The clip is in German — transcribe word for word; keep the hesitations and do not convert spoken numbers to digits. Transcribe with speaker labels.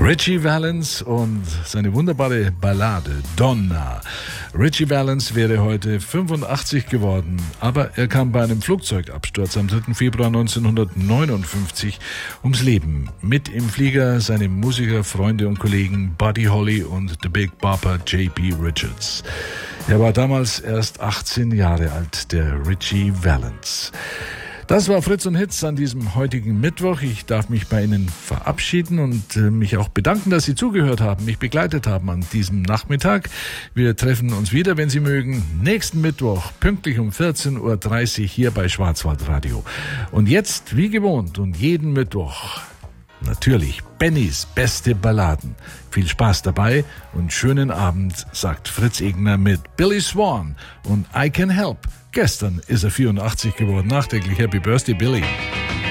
Speaker 1: Ritchie Valens und seine wunderbare Ballade Donna. Ritchie Valens wäre heute fünfundachtzig geworden, aber er kam bei einem Flugzeugabsturz am dritten Februar neunzehnhundertneunundfünfzig ums Leben. Mit im Flieger seine Musiker, Freunde und Kollegen Buddy Holly und The Big Bopper J P Richards. Er war damals erst achtzehn Jahre alt, der Ritchie Valens. Das war Fritz und Hits an diesem heutigen Mittwoch. Ich darf mich bei Ihnen verabschieden und äh, mich auch bedanken, dass Sie zugehört haben, mich begleitet haben an diesem Nachmittag. Wir treffen uns wieder, wenn Sie mögen, nächsten Mittwoch, pünktlich um vierzehn Uhr dreißig hier bei Schwarzwaldradio. Und jetzt, wie gewohnt und jeden Mittwoch, natürlich Bennys beste Balladen. Viel Spaß dabei und schönen Abend, sagt Fritz Egner mit Billy Swan und I Can Help. Gestern ist er vierundachtzig geworden. Nachträglich Happy Birthday, Billy.